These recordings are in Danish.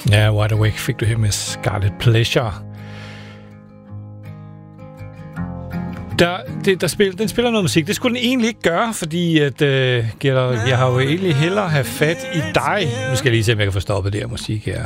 Ja, Wide Awake fik du her med Scarlet Pleasure. Den spiller noget musik. Det skulle den egentlig ikke gøre, fordi at, jeg har jo egentlig hellere have fat i dig. Nu skal jeg lige se, om jeg kan få stoppet det her musik her.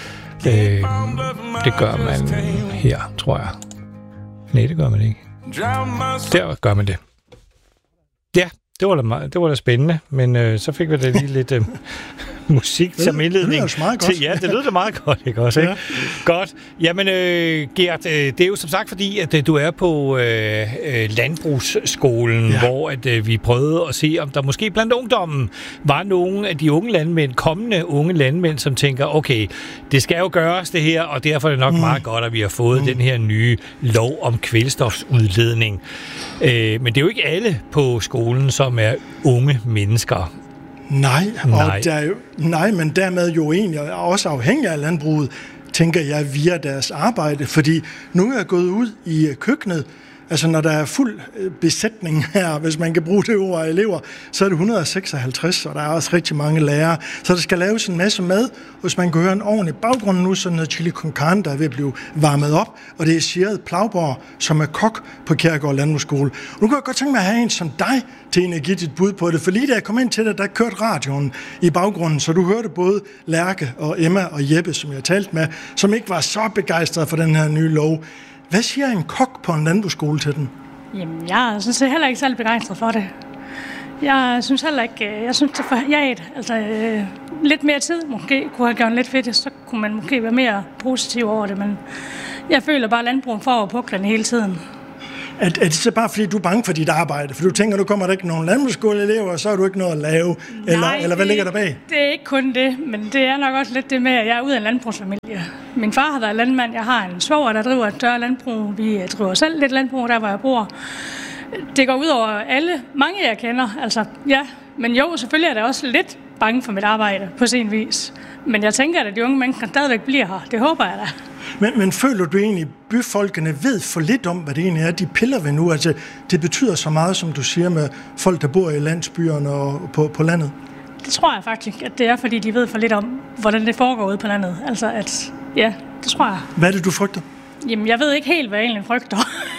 Det gør man her, tror jeg. Nej, det gør man ikke. Der gør man det. Ja, det var da spændende, men så fik vi da lige lidt musik som indledning. Det lyder meget godt. Ja, det lyder da meget godt, ikke også? Ikke? Ja. Godt. Jamen, Gert, det er jo som sagt fordi, at du er på landbrugsskolen, hvor at, vi prøvede at se, om der måske blandt ungdommen var nogle af de unge landmænd, kommende unge landmænd, som tænker, okay, det skal jo gøres det her, og derfor er det nok meget godt, at vi har fået den her nye lov om kvælstofudledning. Men det er jo ikke alle på skolen, som er unge mennesker. Nej, men dermed jo egentlig også afhængig af landbruget, tænker jeg, via deres arbejde. Fordi nu er jeg gået ud i køkkenet, altså når der er fuld besætning her, hvis man kan bruge det ord af elever, så er det 156, og der er også rigtig mange lærere. Så der skal laves en masse mad, hvis man kan høre en ordentlig baggrund nu, så noget chili con carne, der er ved at blive varmet op, og det er Sigrid Plagborg, som er kok på Kjærgaard Landbrugsskole. Nu kan jeg godt tænke mig at have en som dig til at give dit bud på det, for lige da jeg kom ind til dig, der kørte radioen i baggrunden, så du hørte både Lærke og Emma og Jeppe, som jeg talte med, som ikke var så begejstrede for den her nye lov. Hvad siger en kok på en landbrugsskole til den? Jamen, jeg synes heller ikke særlig begejstret for det. Jeg synes heller ikke, jeg synes det er for jaget. Altså, lidt mere tid måske kunne have gjort lidt fedt, så kunne man måske være mere positiv over det, men jeg føler bare, at landbruget får over puklerne hele tiden. Er det så bare fordi, du er bange for dit arbejde? For du tænker, nu kommer der ikke nogen landbrugsskoleelever, og så har du ikke noget at lave? Eller hvad ligger der bag? Det er ikke kun det, men det er nok også lidt det med, at jeg er ude af en landbrugsfamilie. Min far har været landmand, jeg har en svoger, der driver et større landbrug. Vi driver selv lidt landbrug, der hvor jeg bor. Det går ud over alle, mange jeg kender, altså ja. Men jo, selvfølgelig er der også lidt bange for mit arbejde på sin vis. Men jeg tænker, at de unge mennesker stadigvæk bliver her. Det håber jeg da. Men føler du egentlig, at byfolkene ved for lidt om, hvad det egentlig er, de piller ved nu? Altså, det betyder så meget, som du siger, med folk, der bor i landsbyerne og på landet? Det tror jeg faktisk, at det er, fordi de ved for lidt om, hvordan det foregår ude på landet. Altså, at ja, det tror jeg. Hvad er det, du frygter? Jamen, jeg ved ikke helt, hvad jeg egentlig frygter.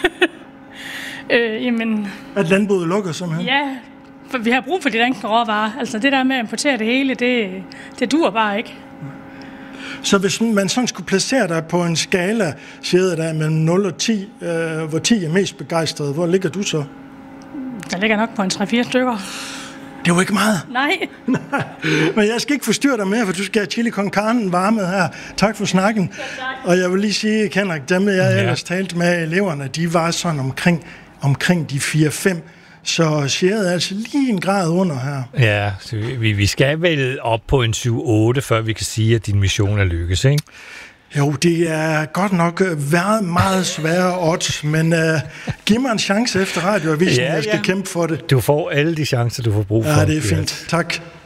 At landbruget lukker simpelthen? Ja, for vi har brug for de danske råvarer. Altså, det der med at importere det hele, det dur bare ikke. Så hvis man sådan skulle placere dig på en skala, siger der mellem 0 og 10, hvor 10 er mest begejstret, hvor ligger du så? Der ligger nok på en 3-4 stykker. Det er jo ikke meget. Nej. Men jeg skal ikke forstyrre dig mere, for du skal have chili con carne varmet her. Tak for snakken. Ja, tak. Og jeg vil lige sige, Henrik, dem jeg ellers talte med eleverne, de var sådan omkring de 4-5. Så Sigrid er altså lige en grad under her. Ja, så vi skal vel op på en 7-8, før vi kan sige, at din mission er lykkes, ikke? Jo, det er godt nok været meget svære odds, men giv mig en chance efter radioavisen, jeg skal kæmpe for det. Du får alle de chancer, du får brug for. Ja, det er fint. Tak.